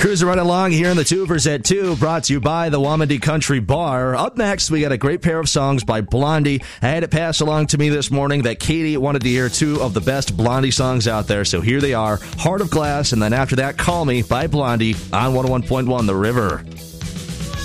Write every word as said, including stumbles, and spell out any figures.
Cruising right along here in the Tubers at two, brought to you by the Wamandee Country Bar. Up next, we got a great pair of songs by Blondie. I had it passed along to me this morning that Katie wanted to hear two of the best Blondie songs out there, so here they are, Heart of Glass, and then after that, Call Me by Blondie on one oh one point one The River.